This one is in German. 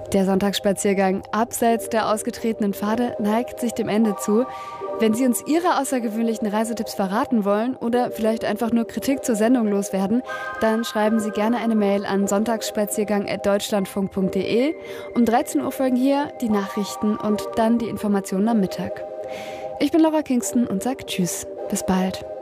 Der Sonntagsspaziergang abseits der ausgetretenen Pfade neigt sich dem Ende zu. Wenn Sie uns Ihre außergewöhnlichen Reisetipps verraten wollen oder vielleicht einfach nur Kritik zur Sendung loswerden, dann schreiben Sie gerne eine Mail an sonntagsspaziergang@deutschlandfunk.de. Um 13 Uhr folgen hier die Nachrichten und dann die Informationen am Mittag. Ich bin Laura Kingston und sage Tschüss. Bis bald.